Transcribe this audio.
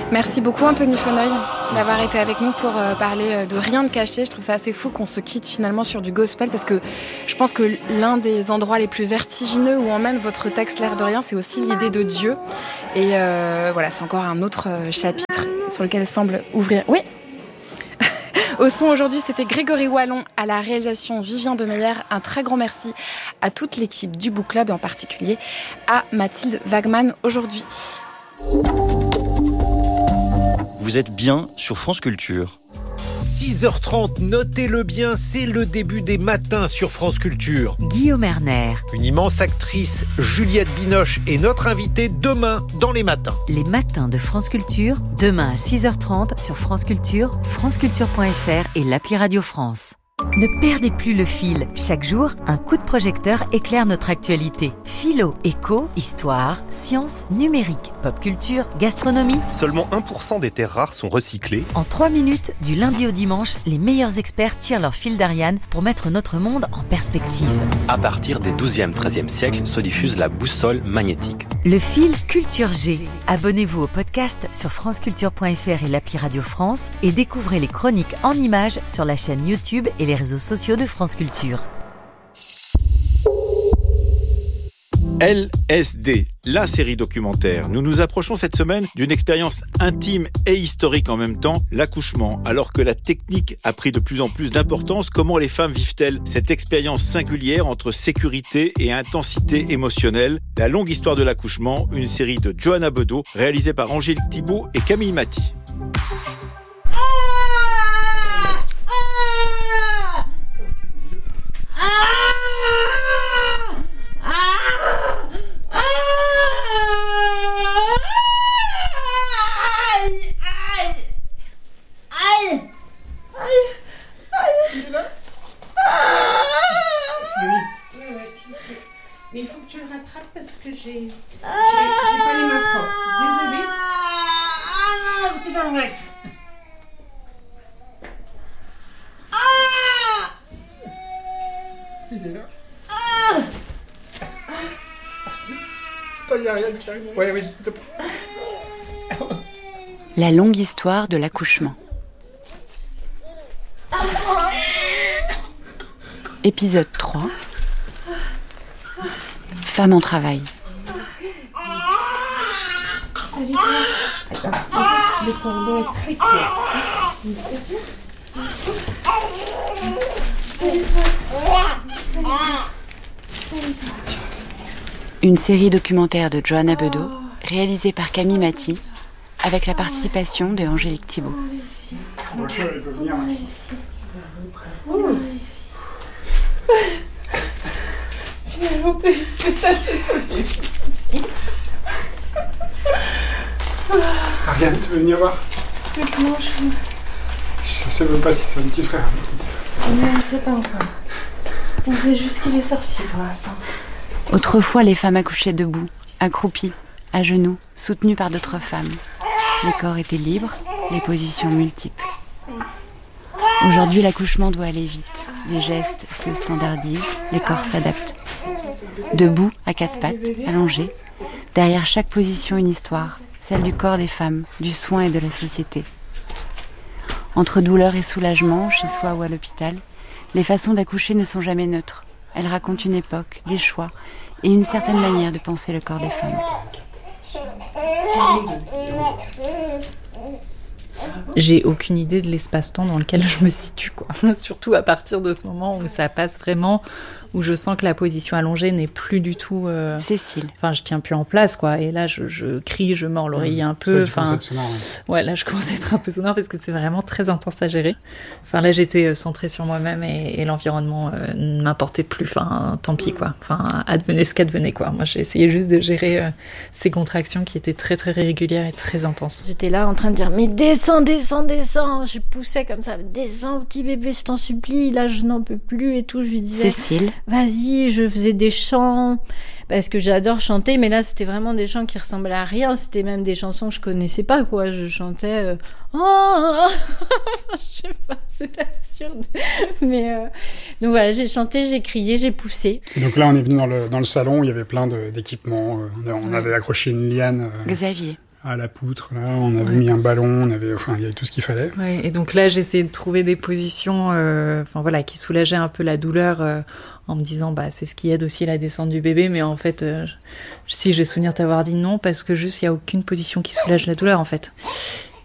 Merci beaucoup Anthony Feneuil d'avoir été avec nous pour parler de Rien de caché. Je trouve ça assez fou qu'on se quitte finalement sur du gospel parce que je pense que l'un des endroits les plus vertigineux où emmène votre texte l'air de rien, c'est aussi l'idée de Dieu. Et voilà, c'est encore un autre chapitre sur lequel semble ouvrir... Oui. Au son aujourd'hui, c'était Grégory Wallon, à la réalisation Vivien Demeyer. Un très grand merci à toute l'équipe du Book Club et en particulier à Mathilde Wagman aujourd'hui. Vous êtes bien sur France Culture. 6h30, notez-le bien, c'est le début des matins sur France Culture. Guillaume Erner. Une immense actrice, Juliette Binoche, est notre invitée demain dans les matins. Les matins de France Culture, demain à 6h30 sur France Culture, franceculture.fr et l'appli Radio France. Ne perdez plus le fil. Chaque jour, un coup de projecteur éclaire notre actualité. Philo, éco, histoire, sciences, numérique, pop culture, gastronomie. Seulement 1% des terres rares sont recyclées. En 3 minutes, du lundi au dimanche, les meilleurs experts tirent leur fil d'Ariane pour mettre notre monde en perspective. À partir des 12e, 13e siècles se diffuse la boussole magnétique. Le fil Culture G. Abonnez-vous au podcast sur franceculture.fr et l'appli Radio France et découvrez les chroniques en images sur la chaîne YouTube et les réseaux sociaux de France Culture. LSD, la série documentaire. Nous nous approchons cette semaine d'une expérience intime et historique en même temps, l'accouchement. Alors que la technique a pris de plus en plus d'importance, comment les femmes vivent-elles cette expérience singulière entre sécurité et intensité émotionnelle? La longue histoire de l'accouchement, une série de Johanna Bedeau, réalisée par Angélique Thibault et Camille Maty. Mais il faut que tu le rattrapes parce que j'ai pas les mains propres. Désolée. C'est pas vrai. Il est là. Toi, il n'y a rien qui arrive. Oui, s'il te plaît. La longue histoire de l'accouchement. Épisode 3. Femme en travail. Salut toi. Attends, le cordon est très clair. Salut toi. Salut toi. Une série documentaire de Johanna Bedeau, réalisée par Camille Maty, avec la participation de Angélique Thibault. On a réussi. Finalement, qu'est-ce que t'as fait, Sophie? Ariane, tu veux venir voir? Comment Je sais même pas si c'est un petit frère ou une petite sœur. Non, on ne sait pas encore. On sait juste qu'il est sorti pour l'instant. Autrefois, les femmes accouchaient debout, accroupies, à genoux, soutenues par d'autres femmes. Les corps étaient libres, les positions multiples. Aujourd'hui, l'accouchement doit aller vite. Les gestes se standardisent, les corps s'adaptent. Debout, à quatre pattes, allongés, derrière chaque position une histoire, celle du corps des femmes, du soin et de la société. Entre douleur et soulagement, chez soi ou à l'hôpital, les façons d'accoucher ne sont jamais neutres. Elles racontent une époque, des choix et une certaine manière de penser le corps des femmes. J'ai aucune idée de l'espace-temps dans lequel je me situe, quoi. Surtout à partir de ce moment où ça passe vraiment, où je sens que la position allongée n'est plus du tout... Cécile. Enfin, je tiens plus en place, quoi. Et là, je crie, je mords l'oreiller un peu. Enfin, ouais, là, je commence à être un peu sonore parce que c'est vraiment très intense à gérer. Enfin, là, j'étais centrée sur moi-même et l'environnement ne m'importait plus. Enfin, tant pis, quoi. Enfin, advenez ce qu'advenez, quoi. Moi, j'ai essayé juste de gérer ces contractions qui étaient très, très régulières et très intenses. J'étais là en train de dire, mais descends. Je poussais comme ça, descends, petit bébé, je t'en supplie. Là, je n'en peux plus et tout. Je lui disais, Cécile. Vas-y, je faisais des chants parce que j'adore chanter, mais là, c'était vraiment des chants qui ressemblaient à rien. C'était même des chansons que je connaissais pas, quoi. Je chantais, je sais pas, c'est absurde. Mais donc voilà, j'ai chanté, j'ai crié, j'ai poussé. Et donc là, on est venu dans le salon où il y avait plein d'équipements. On avait accroché une liane. Xavier. à la poutre, là, on avait mis un ballon, il y avait tout ce qu'il fallait. Ouais, et donc là, j'essayais de trouver des positions qui soulageaient un peu la douleur en me disant c'est ce qui aide aussi la descente du bébé, mais en fait, si j'ai souvenir t'avoir dit non, parce que juste, il n'y a aucune position qui soulage la douleur, en fait.